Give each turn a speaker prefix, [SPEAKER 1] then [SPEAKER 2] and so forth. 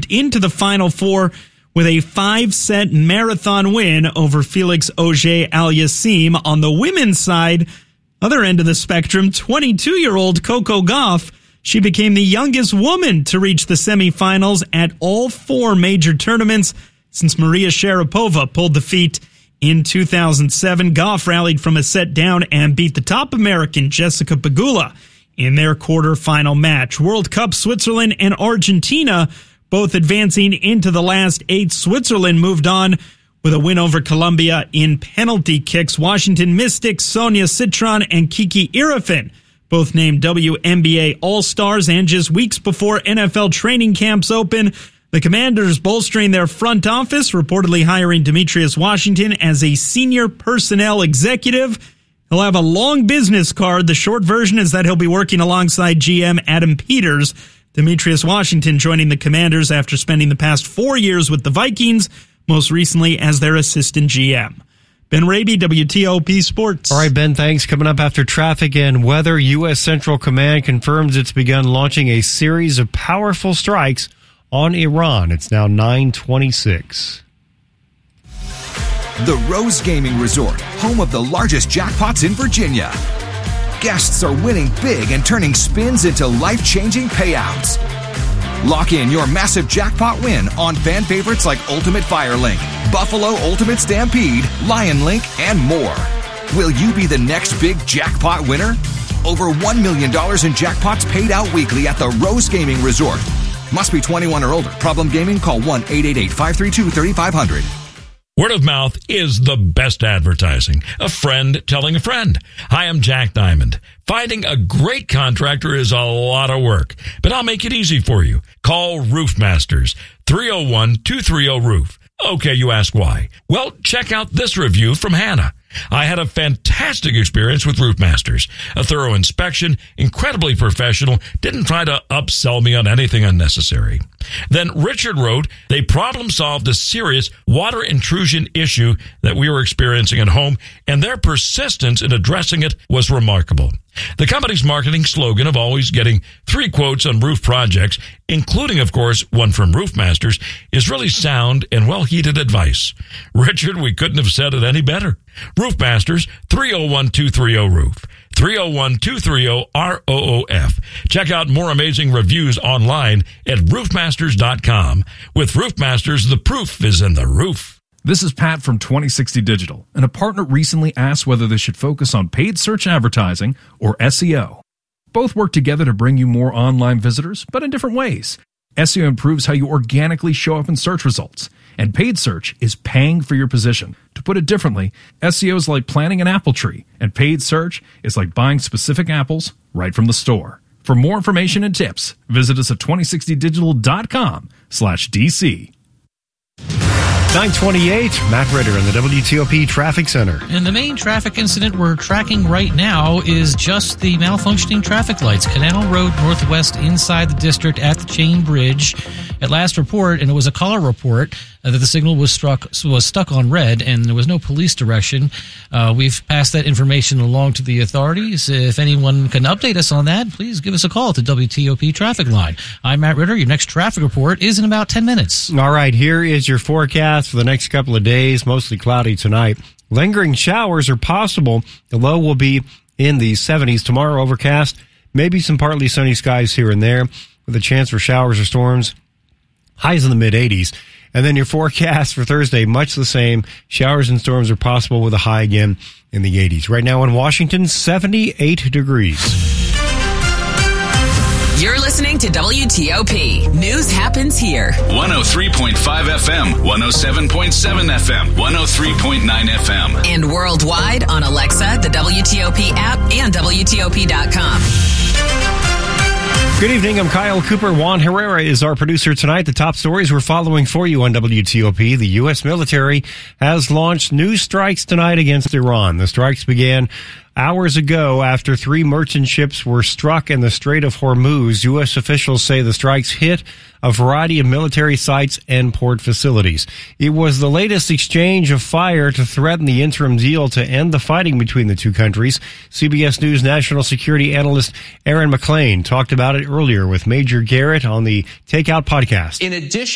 [SPEAKER 1] moved into the Final Four with a 5-set marathon win over Felix Auger-Aliassime. On the women's side, other end of the spectrum, 22-year-old Coco Gauff, she became the youngest woman to reach the semifinals at all 4 major tournaments since Maria Sharapova pulled the feat in 2007. Gauff rallied from a set down and beat the top American Jessica Pegula in their quarterfinal match. World Cup, Switzerland and Argentina both advancing into the last 8. Switzerland moved on with a win over Colombia in penalty kicks. Washington Mystics, Sonia Citron and Kiki Irefan, both named WNBA All-Stars, and just weeks before NFL training camps open, the Commanders bolstering their front office, reportedly hiring Demetrius Washington as a senior personnel executive. He'll have a long business card. The short version is that he'll be working alongside GM Adam Peters. Demetrius Washington joining the Commanders after spending the past 4 years with the Vikings, most recently as their assistant GM. Ben Raby, WTOP Sports.
[SPEAKER 2] All right, Ben, thanks. Coming up after traffic and weather, U.S. Central Command confirms it's begun launching a series of powerful strikes on Iran. It's now 9:26.
[SPEAKER 3] The Rose Gaming Resort, home of the largest jackpots in Virginia. Guests are winning big and turning spins into life-changing payouts. Lock in your massive jackpot win on fan favorites like Ultimate Firelink, Buffalo Ultimate Stampede, Lion Link, and more. Will you be the next big jackpot winner? Over $1 million in jackpots paid out weekly at the Rose Gaming Resort. Must be 21 or older. Problem gaming? Call 1-888-532-3500.
[SPEAKER 4] Word of mouth is the best advertising. A friend telling a friend. Hi, I'm Jack Diamond. Finding a great contractor is a lot of work, but I'll make it easy for you. Call Roof Masters, 301-230-ROOF. Okay, you ask why. Well, check out this review from Hannah. I had a fantastic experience with Roof Masters. A thorough inspection, incredibly professional, didn't try to upsell me on anything unnecessary. Then Richard wrote, they problem solved a serious water intrusion issue that we were experiencing at home, and their persistence in addressing it was remarkable. The company's marketing slogan of always getting 3 quotes on roof projects, including, of course, one from Roof Masters, is really sound and well-heeded advice. Richard, we couldn't have said it any better. Roof Masters, 301-230-ROOF. 301-230-ROOF. Check out more amazing reviews online at roofmasters.com. With Roof Masters, the proof is in the roof.
[SPEAKER 5] This is Pat from 2060 Digital, and a partner recently asked whether they should focus on paid search advertising or SEO. Both work together to bring you more online visitors, but in different ways. SEO improves how you organically show up in search results, and paid search is paying for your position. To put it differently, SEO is like planting an apple tree, and paid search is like buying specific apples right from the store. For more information and tips, visit us at 2060digital.com/DC.
[SPEAKER 2] 9:28, Matt Ritter in the WTOP Traffic Center.
[SPEAKER 6] And the main traffic incident we're tracking right now is just the malfunctioning traffic lights. Canal Road Northwest inside the district at the Chain Bridge. At last report, and it was a caller report, that the signal was stuck on red and there was no police direction. We've passed that information along to the authorities. If anyone can update us on that, please give us a call at the WTOP traffic line. I'm Matt Ritter. Your next traffic report is in about 10 minutes.
[SPEAKER 2] All right, here is your forecast for the next couple of days. Mostly cloudy tonight. Lingering showers are possible. The low will be in the 70s. Tomorrow, overcast. Maybe some partly sunny skies here and there with a chance for showers or storms. Highs in the mid-80s. And then your forecast for Thursday, much the same. Showers and storms are possible with a high again in the 80s. Right now in Washington, 78 degrees.
[SPEAKER 7] You're listening to WTOP. News happens here.
[SPEAKER 8] 103.5 FM, 107.7 FM, 103.9 FM.
[SPEAKER 7] And worldwide on Alexa, the WTOP app, and WTOP.com.
[SPEAKER 2] Good evening. I'm Kyle Cooper. Juan Herrera is our producer tonight. The top stories we're following for you on WTOP. The U.S. military has launched new strikes tonight against Iran. The strikes began hours ago after 3 merchant ships were struck in the Strait of Hormuz. U.S. officials say the strikes hit a variety of military sites and port facilities. It was the latest exchange of fire to threaten the interim deal to end the fighting between the two countries. CBS News national security analyst Aaron McClain talked about it earlier with Major Garrett on the Takeout podcast.
[SPEAKER 9] In addition